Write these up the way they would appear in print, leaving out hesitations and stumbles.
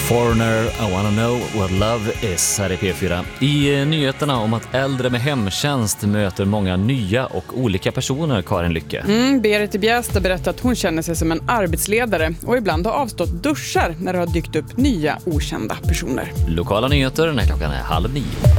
Foreigner, I wanna know what love is, här i P4. I nyheterna om att äldre med hemtjänst möter många nya och olika personer, Karin Lycke. Berit i Bjästa berättar att hon känner sig som en arbetsledare och ibland har avstått duschar när det har dykt upp nya okända personer. Lokala nyheter när klockan är 8:30.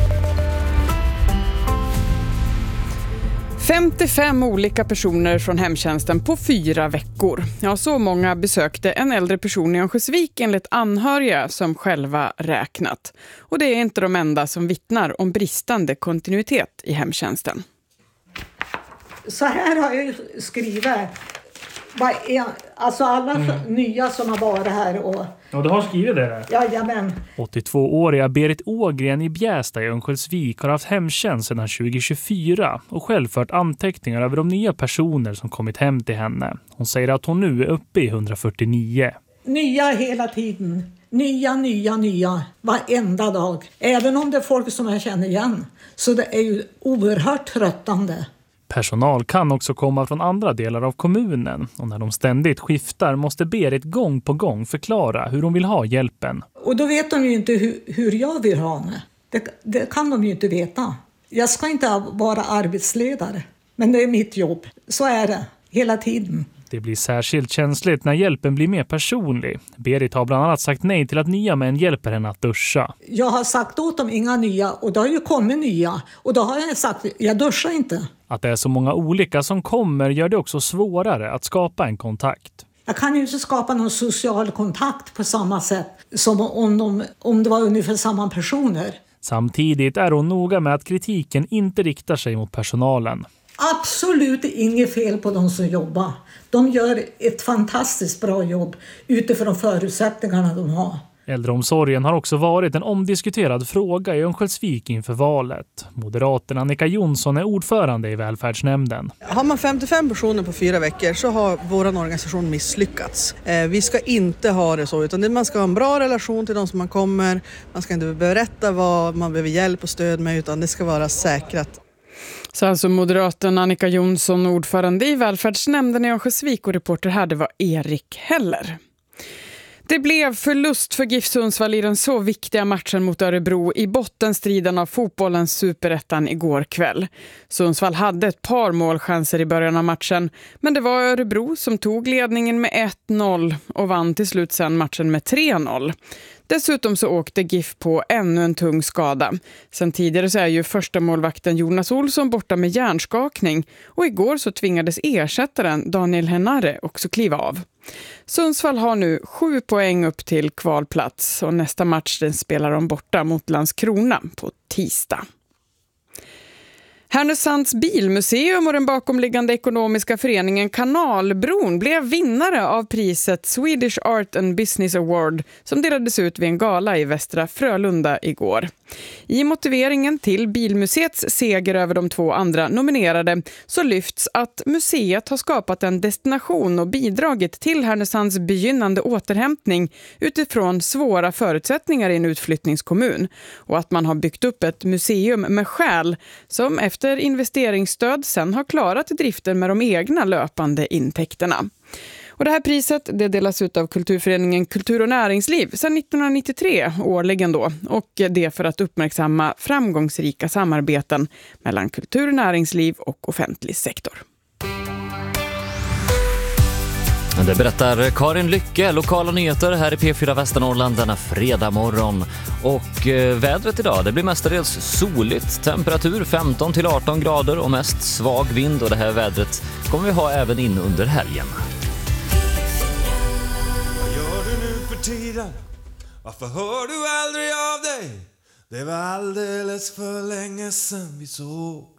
55 olika personer från hemtjänsten på 4 veckor. Ja, så många besökte en äldre person i Örnsköldsvik enligt anhöriga som själva räknat. Och det är inte de enda som vittnar om bristande kontinuitet i hemtjänsten. Så här har jag ju skrivit. Alltså alla nya som har varit här. Ja, du har skrivit det där? Jajamän. 82-åriga Berit Ågren i Bjästa i Örnsköldsvik har haft hemtjänst sedan 2024 och själv fört anteckningar över de nya personer som kommit hem till henne. Hon säger att hon nu är uppe i 149. Nya hela tiden. Nya. Varenda dag. Även om det är folk som jag känner igen. Så det är ju oerhört tröttande. Personal kan också komma från andra delar av kommunen och när de ständigt skiftar måste Berit gång på gång förklara hur de vill ha hjälpen. Och då vet de ju inte hur jag vill ha henne. Det kan de ju inte veta. Jag ska inte vara arbetsledare, men det är mitt jobb. Så är det hela tiden. Det blir särskilt känsligt när hjälpen blir mer personlig. Berit har bland annat sagt nej till att nya män hjälper henne att duscha. Jag har sagt åt dem inga nya och då har ju kommit nya. Och då har jag sagt, jag duschar inte. Att det är så många olika som kommer gör det också svårare att skapa en kontakt. Jag kan ju inte skapa någon social kontakt på samma sätt som om det var ungefär samma personer. Samtidigt är hon noga med att kritiken inte riktar sig mot personalen. Absolut inget fel på de som jobbar. De gör ett fantastiskt bra jobb utifrån de förutsättningarna de har. Äldreomsorgen har också varit en omdiskuterad fråga i Örnsköldsvik inför valet. Moderaten Annika Jonsson är ordförande i välfärdsnämnden. Har man 55 personer på 4 veckor så har vår organisation misslyckats. Vi ska inte ha det så, utan man ska ha en bra relation till de som man kommer. Man ska inte berätta vad man behöver hjälp och stöd med, utan det ska vara säkrat. Så alltså moderaten Annika Jonsson, ordförande i välfärdsnämnden i Örnsköldsvik, och reporter här det var Erik Heller. Det blev förlust för GIF Sundsvall i den så viktiga matchen mot Örebro i bottenstriden av fotbollens superettan igår kväll. Sundsvall hade ett par målchanser i början av matchen, men det var Örebro som tog ledningen med 1-0 och vann till slut sen matchen med 3-0. Dessutom så åkte GIF på ännu en tung skada. Sen tidigare så är ju första målvakten Jonas Olsson borta med hjärnskakning och igår så tvingades ersättaren Daniel Henare också kliva av. Sundsvall har nu 7 poäng upp till kvalplats och nästa match den spelar de borta mot Landskrona på tisdag. Härnösands bilmuseum och den bakomliggande ekonomiska föreningen Kanalbron blev vinnare av priset Swedish Art and Business Award som delades ut vid en gala i Västra Frölunda igår. I motiveringen till bilmuseets seger över de 2 andra nominerade så lyfts att museet har skapat en destination och bidragit till Härnösands begynnande återhämtning utifrån svåra förutsättningar i en utflyttningskommun och att man har byggt upp ett museum med själ som efter investeringsstöd sen har klarat driften med de egna löpande intäkterna. Och det här priset det delas ut av kulturföreningen Kultur och näringsliv sedan 1993 årligen då. Och det för att uppmärksamma framgångsrika samarbeten mellan kultur, näringsliv och offentlig sektor. Det berättar Karin Lycke, lokala nyheter här i P4 Västernorrland denna fredag morgon. Och vädret idag, det blir mestadels soligt, temperatur 15 till 18 grader och mest svag vind. Och det här vädret kommer vi ha även in under helgen. Vad gör du nu för tiden? Varför hör du aldrig av dig? Det var alldeles för länge sedan vi såg.